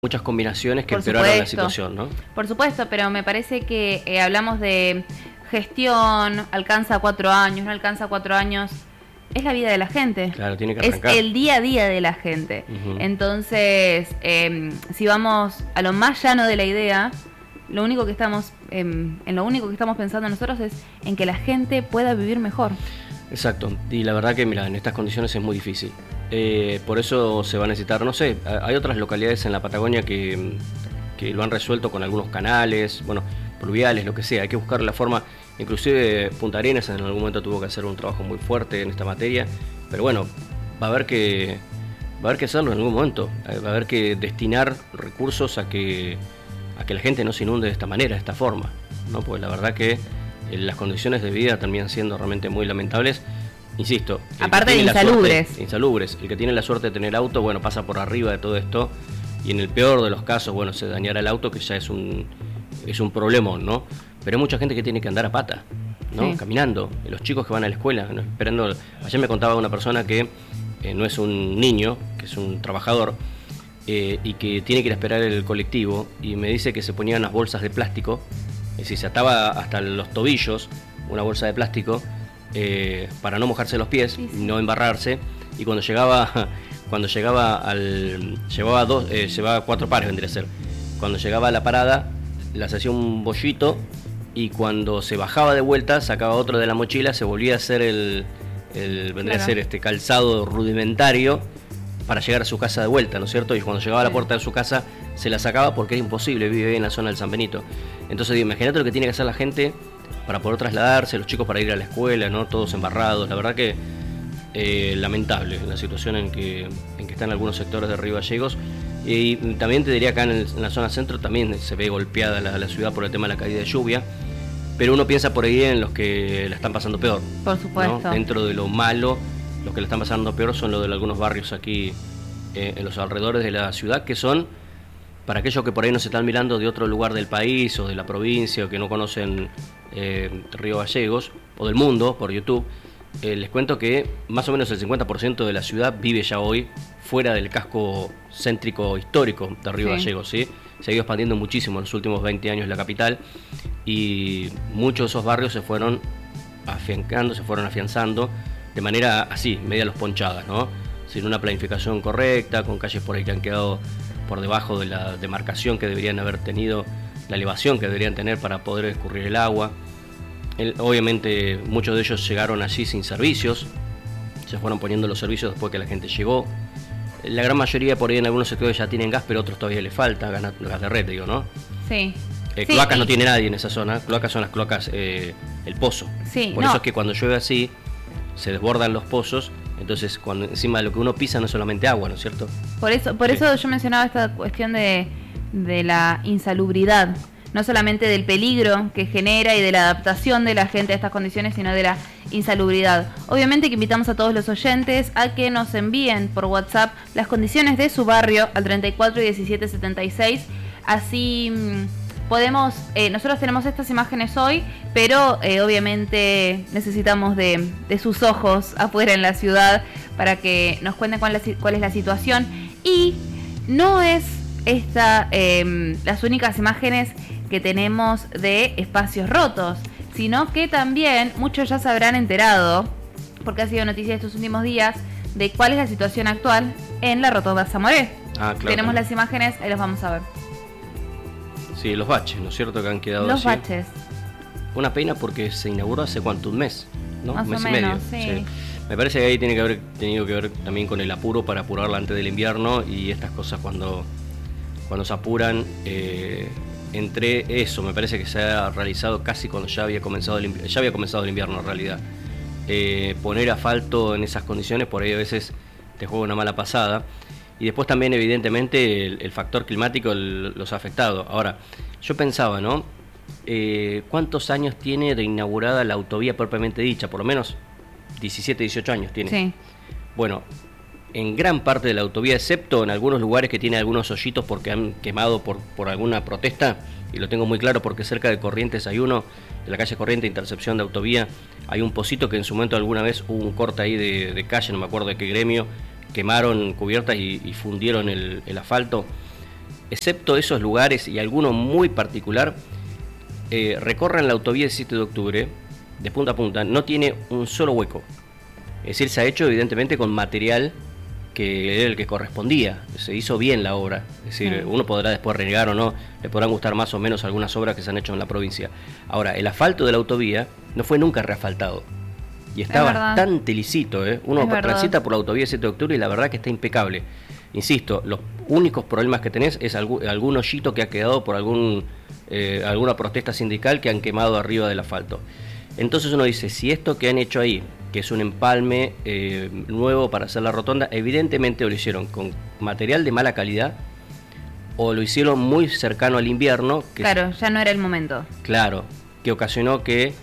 muchas combinaciones que Por empeoraron la supuesto. situación, ¿no? Por supuesto, pero me parece que hablamos de gestión, alcanza 4 años, no alcanza 4 años. Es la vida de la gente. Claro, tiene que Es arrancar. el día a día de la gente. Entonces, si vamos a lo más llano de la idea, lo único que estamos, en lo único que estamos pensando nosotros es en que la gente pueda vivir mejor. Exacto, y la verdad que mira, en estas condiciones es muy difícil. Por eso se va a necesitar, no sé, hay otras localidades en la Patagonia que lo han resuelto con algunos canales, bueno, pluviales, lo que sea. Hay que buscar la forma, inclusive Punta Arenas en algún momento tuvo que hacer un trabajo muy fuerte en esta materia, pero bueno, va a haber que hacerlo en algún momento, va a haber que destinar recursos a que la gente no se inunde de esta manera, de esta forma, ¿no? Porque la verdad que las condiciones de vida terminan siendo realmente muy lamentables. Insisto, aparte de insalubres. Insalubres. El que tiene la suerte de tener auto, bueno, pasa por arriba de todo esto y en el peor de los casos, bueno, se dañará el auto, que ya es un problemón, ¿no? Pero hay mucha gente que tiene que andar a pata, ¿no? Sí. Caminando. Los chicos que van a la escuela, ¿no? Esperando. Ayer me contaba una persona que no es un niño, que es un trabajador, y que tiene que ir a esperar el colectivo, y me dice que se ponían unas bolsas de plástico, es decir, se ataba hasta los tobillos una bolsa de plástico para no mojarse los pies, Sí. no embarrarse, y cuando llegaba llevaba 4 pares, vendría a ser. Cuando llegaba a la parada, las hacía un bollito, y cuando se bajaba de vuelta, sacaba otro de la mochila, se volvía a hacer vendría a ser este calzado rudimentario para llegar a su casa de vuelta, ¿no es cierto? Y cuando llegaba a la puerta de su casa se la sacaba porque era imposible, vive en la zona del San Benito. Entonces imagínate lo que tiene que hacer la gente para poder trasladarse, los chicos para ir a la escuela, ¿no? Todos embarrados. La verdad que lamentable la situación en que están algunos sectores de Río Gallegos. Y también te diría acá en la zona centro también se ve golpeada la ciudad por el tema de la caída de lluvia, pero uno piensa por ahí en los que la están pasando peor. Por supuesto. ¿No? Dentro de lo malo, los que la están pasando peor son los de algunos barrios aquí en los alrededores de la ciudad, que son, para aquellos que por ahí nos están mirando de otro lugar del país o de la provincia o que no conocen Río Gallegos o del mundo por YouTube, les cuento que más o menos el 50% de la ciudad vive ya hoy fuera del casco céntrico histórico de Río Gallegos, ¿sí? Se ha ido expandiendo muchísimo en los últimos 20 años la capital, y muchos de esos barrios se fueron afianzando de manera así, media los ponchadas, ¿no? Sin una planificación correcta, con calles por ahí que han quedado por debajo de la demarcación que deberían haber tenido, la elevación que deberían tener para poder escurrir el agua. Obviamente muchos de ellos llegaron allí sin servicios, se fueron poniendo los servicios después que la gente llegó. La gran mayoría por ahí en algunos sectores ya tienen gas, pero otros todavía les falta, gas de red, digo, ¿no? Sí. Cloacas no tiene nadie en esa zona, cloacas son las cloacas, el pozo. Sí, por eso es que cuando llueve así, se desbordan los pozos, entonces cuando encima de lo que uno pisa no es solamente agua, ¿no es cierto? Por eso yo mencionaba esta cuestión de la insalubridad, no solamente del peligro que genera y de la adaptación de la gente a estas condiciones, sino de la insalubridad. Obviamente que invitamos a todos los oyentes a que nos envíen por WhatsApp las condiciones de su barrio al 34 17 76, así podemos, nosotros tenemos estas imágenes hoy, pero obviamente necesitamos de sus ojos afuera en la ciudad para que nos cuenten cuál es la situación. Y no es esta las únicas imágenes que tenemos de espacios rotos, sino que también muchos ya se habrán enterado, porque ha sido noticia estos últimos días, de cuál es la situación actual en la rotonda Zamoré. Claro, tenemos las imágenes, ahí las vamos a ver. Sí, los baches, ¿no es cierto? Que han quedado los así. Baches. Una pena porque se inauguró hace cuánto, un mes, ¿no? Más un mes o y menos, medio. sí. Me parece que ahí tiene que haber tenido que ver también con el apuro para apurarla antes del invierno, y estas cosas cuando se apuran, entre eso, me parece que se ha realizado casi cuando ya había comenzado el invierno en realidad. Poner asfalto en esas condiciones por ahí a veces te juega una mala pasada. Y después también evidentemente el factor climático los ha afectado. Ahora, yo pensaba, ¿no? ¿Cuántos años tiene de inaugurada la autovía propiamente dicha? Por lo menos 17, 18 años tiene. Sí. Bueno, en gran parte de la autovía, excepto en algunos lugares que tiene algunos hoyitos porque han quemado por alguna protesta, y lo tengo muy claro porque cerca de Corrientes hay uno, de la calle Corrientes, Intercepción de Autovía, hay un pocito que en su momento alguna vez hubo un corte ahí de calle, no me acuerdo de qué gremio, quemaron cubiertas y fundieron el asfalto. excepto esos lugares y alguno muy particular, recorran la autovía 17 de octubre, de punta a punta, no tiene un solo hueco. Es decir, se ha hecho evidentemente con material que era el que correspondía, se hizo bien la obra. Es decir, uno podrá después renegar o no, le podrán gustar más o menos algunas obras que se han hecho en la provincia. Ahora, el asfalto de la autovía no fue nunca reasfaltado. Y está bastante lisito, ¿eh? Uno transita por la autovía 7 de octubre y la verdad que está impecable. Insisto, los únicos problemas que tenés es algún hoyito que ha quedado por alguna protesta sindical que han quemado arriba del asfalto. Entonces uno dice, si esto que han hecho ahí, que es un empalme nuevo para hacer la rotonda, evidentemente lo hicieron con material de mala calidad o lo hicieron muy cercano al invierno. Que claro, ya no era el momento. Claro, que ocasionó que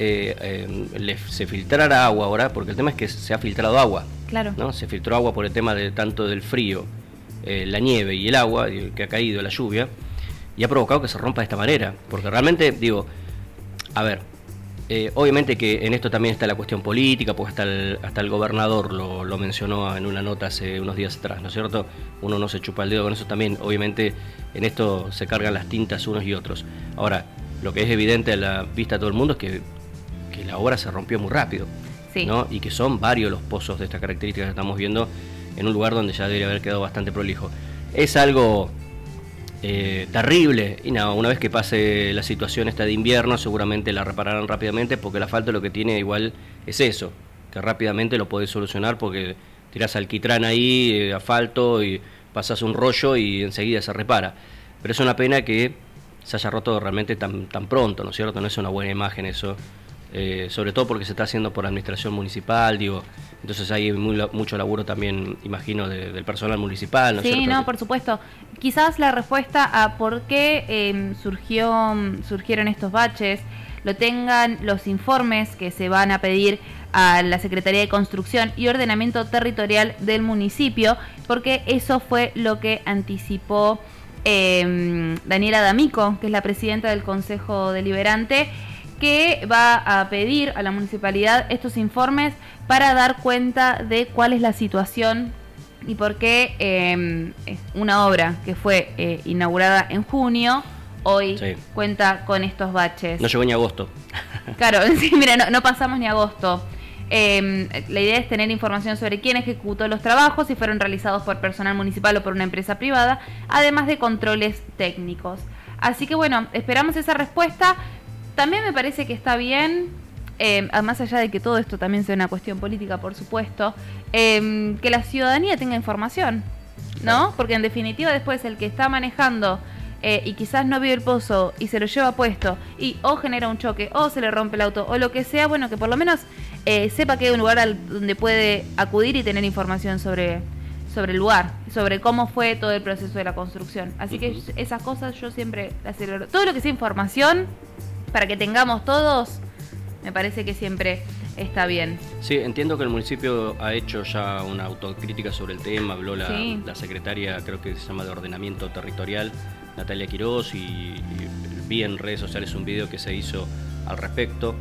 se filtrara agua ahora, porque el tema es que se ha filtrado agua. Claro. ¿No? Se filtró agua por el tema de tanto del frío, la nieve y el agua que ha caído, la lluvia, y ha provocado que se rompa de esta manera. Porque realmente, digo, a ver, obviamente que en esto también está la cuestión política, porque hasta el gobernador lo mencionó en una nota hace unos días atrás, ¿no es cierto? Uno no se chupa el dedo con eso también, obviamente en esto se cargan las tintas unos y otros. Ahora, lo que es evidente a la vista de todo el mundo es que la obra se rompió muy rápido, sí, ¿no? Y que son varios los pozos de estas características que estamos viendo en un lugar donde ya debería haber quedado bastante prolijo. Es algo terrible, y nada, una vez que pase la situación esta de invierno seguramente la repararán rápidamente, porque el asfalto lo que tiene igual es eso, que rápidamente lo podés solucionar porque tirás alquitrán ahí, asfalto, y pasás un rollo y enseguida se repara. Pero es una pena que se haya roto realmente tan pronto, ¿no es cierto? No es una buena imagen eso, sobre todo porque se está haciendo por administración municipal, digo, entonces hay mucho laburo también, imagino, del personal municipal, ¿no es cierto? Sí, no, por supuesto. Quizás la respuesta a por qué surgieron estos baches lo tengan los informes que se van a pedir a la Secretaría de Construcción y Ordenamiento Territorial del municipio, porque eso fue lo que anticipó Daniela D'Amico, que es la presidenta del Consejo Deliberante, que va a pedir a la municipalidad estos informes para dar cuenta de cuál es la situación y por qué una obra que fue inaugurada en junio hoy cuenta con estos baches. No llegó ni agosto. Claro, sí, mira, no pasamos ni agosto. La idea es tener información sobre quién ejecutó los trabajos, si fueron realizados por personal municipal o por una empresa privada, además de controles técnicos. Así que bueno, esperamos esa respuesta. También me parece que está bien, más allá de que todo esto también sea una cuestión política, por supuesto, que la ciudadanía tenga información, ¿no? Porque en definitiva después el que está manejando y quizás no vio el pozo y se lo lleva puesto y o genera un choque o se le rompe el auto o lo que sea, bueno, que por lo menos sepa que hay un lugar donde puede acudir y tener información sobre el lugar, sobre cómo fue todo el proceso de la construcción. Así que esas cosas yo siempre las celebro. Todo lo que sea información, para que tengamos todos, me parece que siempre está bien. Sí, entiendo que el municipio ha hecho ya una autocrítica sobre el tema, habló la secretaria, creo que se llama de Ordenamiento Territorial, Natalia Quiroz, y vi en redes sociales un video que se hizo al respecto.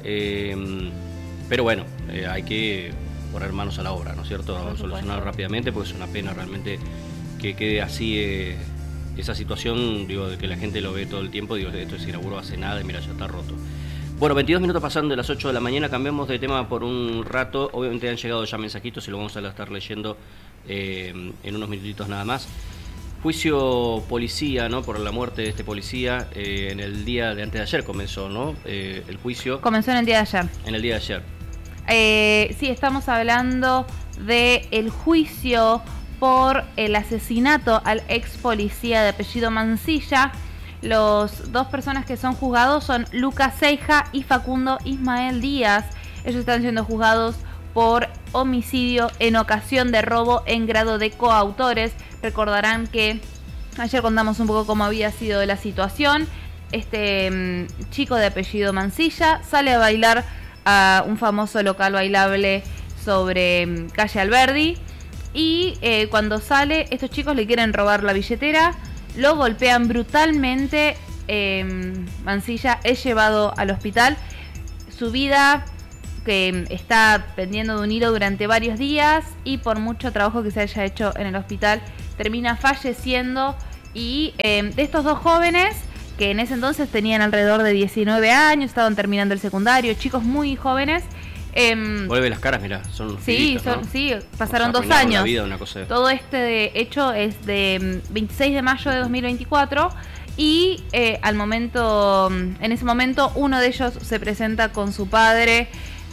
Pero bueno, hay que poner manos a la obra, ¿no es cierto? Solucionarlo rápidamente, porque es una pena realmente que quede así esa situación, digo, de que la gente lo ve todo el tiempo, digo, esto se inauguró hace nada y mira, ya está roto. Bueno, 22 minutos pasando de las 8 de la mañana, cambiamos de tema por un rato. Obviamente han llegado ya mensajitos y lo vamos a estar leyendo en unos minutitos nada más. Juicio policía, ¿no? Por la muerte de este policía en el día de antes de ayer comenzó, ¿no? El juicio. Comenzó en el día de ayer. En el día de ayer. Sí, estamos hablando del juicio por el asesinato al ex policía de apellido Mancilla. Los dos personas que son juzgados son Lucas Ceija y Facundo Ismael Díaz. Ellos están siendo juzgados por homicidio en ocasión de robo en grado de coautores. Recordarán que ayer contamos un poco cómo había sido la situación. Este chico de apellido Mancilla sale a bailar a un famoso local bailable sobre calle Alberdi. Y cuando sale, estos chicos le quieren robar la billetera, lo golpean brutalmente. Mancilla es llevado al hospital. Su vida, que está pendiendo de un hilo durante varios días, y por mucho trabajo que se haya hecho en el hospital, termina falleciendo Y de estos dos jóvenes, que en ese entonces tenían alrededor de 19 años, estaban terminando el secundario, chicos muy jóvenes. Vuelve las caras, mirá, son unos pibitos, ¿no? Sí, pasaron 2 años. La vida, una cosa. Todo este hecho es de 26 de mayo de 2024 y en ese momento uno de ellos se presenta con su padre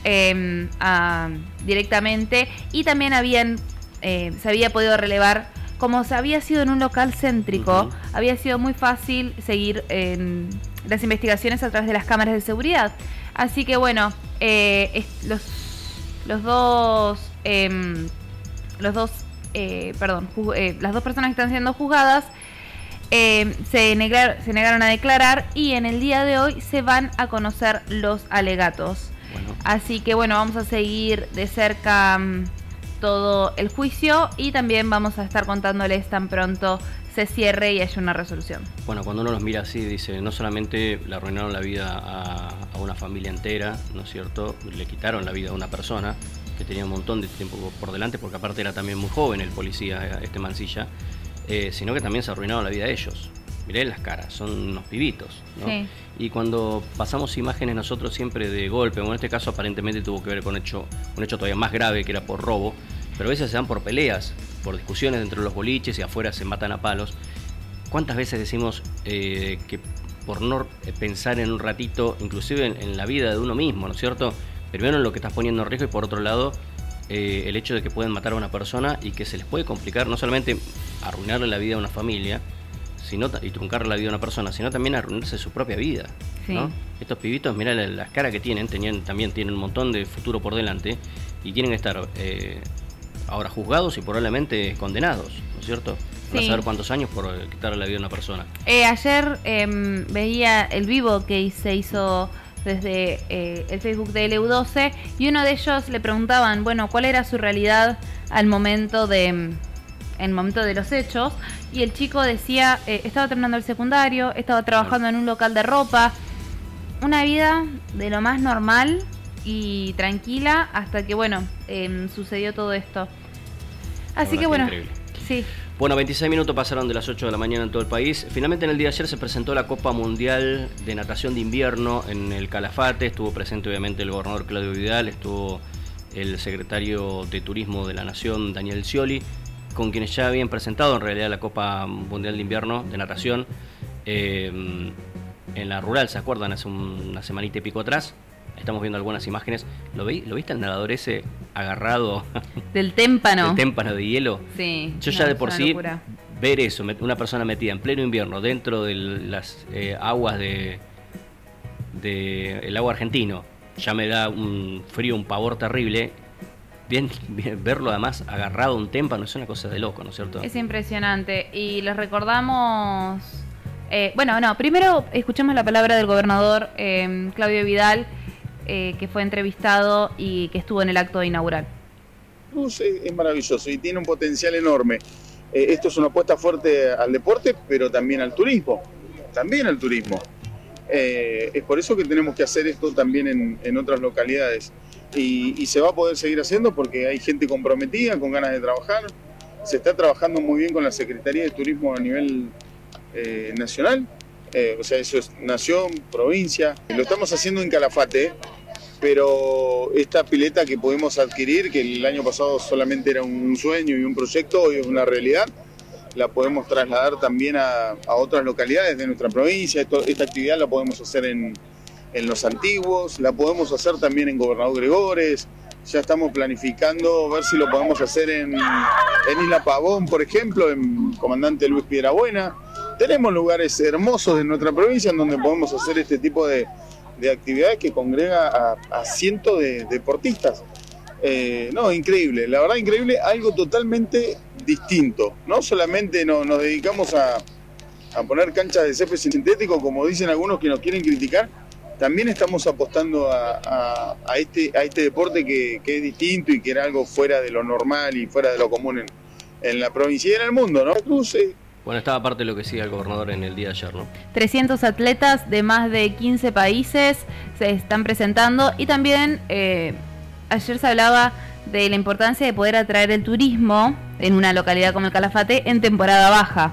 directamente, y también se había podido relevar, como se había sido en un local céntrico, había sido muy fácil seguir las investigaciones a través de las cámaras de seguridad. Así que bueno, las dos personas que están siendo juzgadas se negaron a declarar, y en el día de hoy se van a conocer los alegatos. Bueno. Así que bueno, vamos a seguir de cerca todo el juicio, y también vamos a estar contándoles tan pronto se cierre y haya una resolución. Bueno, cuando uno los mira así, dice, no solamente le arruinaron la vida a una familia entera, ¿no es cierto? Le quitaron la vida a una persona que tenía un montón de tiempo por delante, porque aparte era también muy joven el policía, Mancilla, sino que también se arruinaron la vida de ellos. Miré las caras, son unos pibitos, ¿no? Sí. Y cuando pasamos imágenes nosotros siempre de golpe, bueno, en este caso aparentemente tuvo que ver con un hecho todavía más grave, que era por robo, pero a veces se dan por peleas, por discusiones dentro de los boliches, y afuera se matan a palos. ¿Cuántas veces decimos que por no pensar en un ratito, inclusive en la vida de uno mismo, ¿no es cierto? Primero en lo que estás poniendo en riesgo, y por otro lado el hecho de que pueden matar a una persona y que se les puede complicar no solamente arruinarle la vida a una familia, y truncarle la vida a una persona, sino también arruinarse su propia vida, sí, ¿no? Estos pibitos, mirá las caras que también tienen un montón de futuro por delante, y tienen que estar ahora juzgados y probablemente condenados, ¿no es cierto? Sí. Van a saber cuántos años por quitarle la vida a una persona. Ayer veía el vivo que se hizo desde el Facebook de LU12, y uno de ellos le preguntaban, bueno, ¿cuál era su realidad al momento de los hechos? Y el chico decía, estaba terminando el secundario, estaba trabajando en un local de ropa, una vida de lo más normal y tranquila, hasta que bueno, sucedió todo esto. Así que bueno, increíble. Sí. Bueno, 26 minutos pasaron de las 8 de la mañana en todo el país. Finalmente en el día de ayer se presentó la Copa Mundial de Natación de Invierno en el Calafate. Estuvo presente obviamente el gobernador Claudio Vidal, estuvo el secretario de Turismo de la Nación, Daniel Scioli, con quienes ya habían presentado en realidad la Copa Mundial de Invierno de Natación en la rural, ¿se acuerdan? Hace una semanita y pico atrás. Estamos viendo algunas imágenes. ¿Lo viste el nadador ese agarrado? Del témpano. Del témpano de hielo. Sí. Yo ya de por sí, locura. Ver eso, una persona metida en pleno invierno dentro de las aguas el agua argentino, ya me da un frío, un pavor terrible. Bien, verlo además agarrado a un témpano es una cosa de loco, ¿no es cierto? Es impresionante. Y les recordamos... primero escuchemos la palabra del gobernador Claudio Vidal, que fue entrevistado y que estuvo en el acto inaugural. Es maravilloso y tiene un potencial enorme. Esto es una apuesta fuerte al deporte, pero también al turismo. Es por eso que tenemos que hacer esto también en otras localidades. Y se va a poder seguir haciendo porque hay gente comprometida, con ganas de trabajar. Se está trabajando muy bien con la Secretaría de Turismo a nivel nacional. Eso es nación, provincia. Lo estamos haciendo en Calafate, pero esta pileta que pudimos adquirir, que el año pasado solamente era un sueño y un proyecto, hoy es una realidad, la podemos trasladar también a otras localidades de nuestra provincia. Esta actividad la podemos hacer en Los Antiguos, la podemos hacer también en Gobernador Gregores. Ya estamos planificando ver si lo podemos hacer en Isla Pavón, por ejemplo, en Comandante Luis Piedrabuena. Tenemos lugares hermosos en nuestra provincia en donde podemos hacer este tipo de actividades que congrega a cientos de deportistas. Increíble, la verdad increíble, algo totalmente distinto. No solamente nos dedicamos a poner canchas de césped sintético, como dicen algunos que nos quieren criticar, también estamos apostando a este deporte que es distinto y que era algo fuera de lo normal y fuera de lo común en la provincia y en el mundo, ¿no? Bueno, estaba parte de lo que decía el gobernador en el día de ayer, ¿no? 300 atletas de más de 15 países se están presentando, y también ayer se hablaba de la importancia de poder atraer el turismo en una localidad como el Calafate en temporada baja.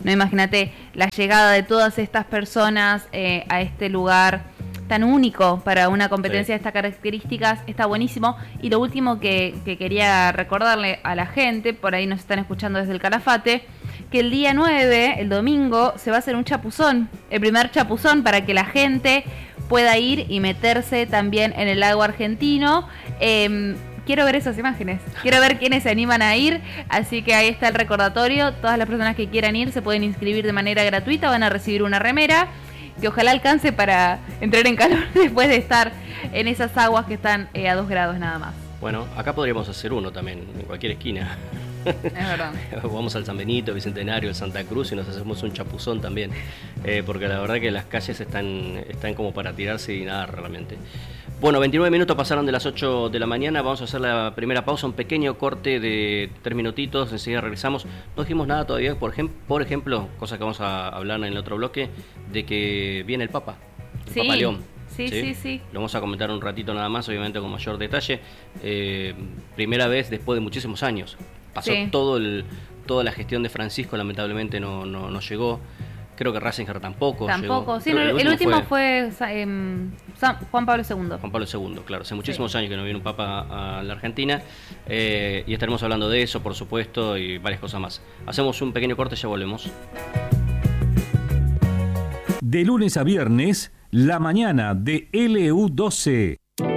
No, imagínate la llegada de todas estas personas a este lugar tan único para una competencia de estas características, está buenísimo. Y lo último que quería recordarle a la gente, por ahí nos están escuchando desde el Calafate, que el día 9, el domingo, se va a hacer un chapuzón, el primer chapuzón para que la gente pueda ir y meterse también en el lago argentino. Quiero ver esas imágenes, quiero ver quiénes se animan a ir, así que ahí está el recordatorio. Todas las personas que quieran ir se pueden inscribir de manera gratuita, van a recibir una remera que ojalá alcance para entrar en calor después de estar en esas aguas que están a 2 grados nada más. Bueno, acá podríamos hacer uno también, en cualquier esquina. Es verdad. Vamos al San Benito, Bicentenario, el Santa Cruz y nos hacemos un chapuzón también, porque la verdad que las calles están como para tirarse y nadar realmente. Bueno, 29 minutos pasaron de las 8 de la mañana, vamos a hacer la primera pausa, un pequeño corte de 3 minutitos, enseguida regresamos. No dijimos nada todavía, por ejemplo, cosa que vamos a hablar en el otro bloque, de que viene el Papa, el Papa León. Sí. Lo vamos a comentar un ratito nada más, obviamente con mayor detalle. Primera vez después de muchísimos años. Pasó toda la gestión de Francisco, lamentablemente no llegó. Creo que Ratzinger tampoco llegó. Sí, el último fue Juan Pablo II. Juan Pablo II, claro. Hace muchísimos años que no viene un papa a la Argentina. Y estaremos hablando de eso, por supuesto, y varias cosas más. Hacemos un pequeño corte y ya volvemos. De lunes a viernes, la mañana de LU12.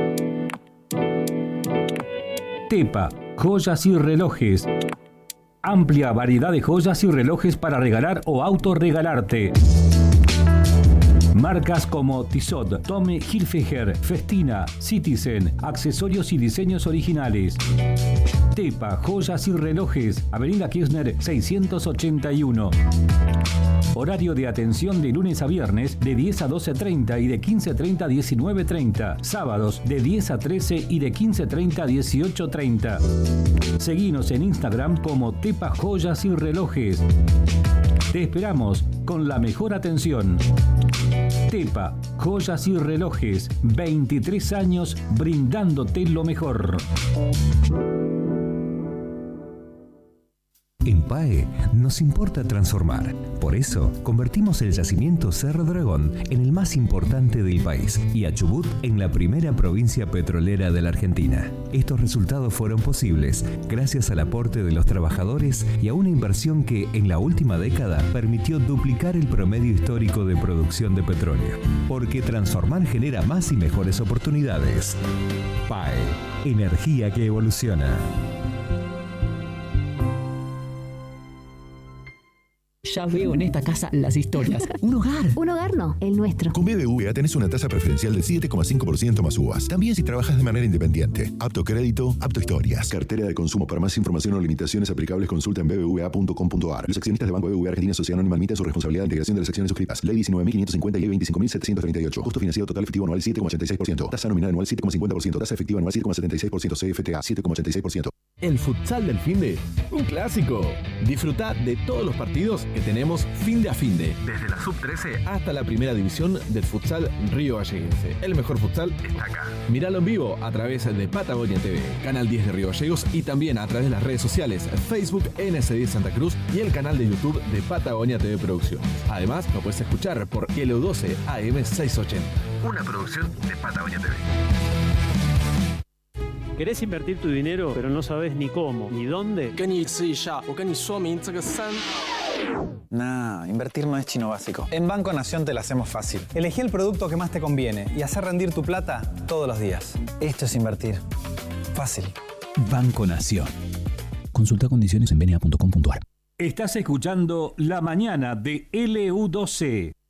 Tepa, joyas y relojes. Amplia variedad de joyas y relojes para regalar o autorregalarte. Marcas como Tissot, Tommy Hilfiger, Festina, Citizen, accesorios y diseños originales. Tepa, joyas y relojes, Avenida Kirchner 681. Horario de atención de lunes a viernes de 10 a 12:30 y de 15:30 a 19:30. Sábados de 10 a 13 y de 15:30 a 18:30. Seguinos en Instagram como Tepa Joyas y Relojes. Te esperamos con la mejor atención. Tepa, joyas y relojes, 23 años brindándote lo mejor. En PAE nos importa transformar. Por eso, convertimos el yacimiento Cerro Dragón en el más importante del país y a Chubut en la primera provincia petrolera de la Argentina. Estos resultados fueron posibles gracias al aporte de los trabajadores y a una inversión que, en la última década, permitió duplicar el promedio histórico de producción de petróleo. Porque transformar genera más y mejores oportunidades. PAE, energía que evoluciona. Ya veo en esta casa las historias. Un hogar. Un hogar no, el nuestro. Con BBVA tenés una tasa preferencial del 7,5% más uvas. También si trabajas de manera independiente. Apto crédito, apto historias. Cartera de consumo. Para más información o limitaciones aplicables, consulta en bbva.com.ar. Los accionistas de Banco BBVA Argentina Sociedad Anónima admiten su responsabilidad de integración de las acciones suscritas. Ley 19.550 y Ley 25.738. Costo financiero total efectivo anual 7,86%. Tasa nominal anual 7,50%. Tasa efectiva anual 7,76%. CFTA 7,86%. El futsal del finde, un clásico. Disfruta de todos los partidos que tenemos finde a finde, desde la sub-13 hasta la primera división del futsal Río Galleguense. El mejor futsal está acá. Míralo en vivo a través de Patagonia TV, Canal 10 de Río Gallegos y también a través de las redes sociales Facebook NS10 Santa Cruz y el canal de YouTube de Patagonia TV Producciones. Además, lo puedes escuchar por LU12 AM 680. Una producción de Patagonia TV. ¿Querés invertir tu dinero, pero no sabes ni cómo, ni dónde? Nah, invertir no es chino básico. En Banco Nación te lo hacemos fácil. Elegí el producto que más te conviene y hacer rendir tu plata todos los días. Esto es invertir. Fácil. Banco Nación. Consulta condiciones en bna.com.ar. Estás escuchando La Mañana de LU12.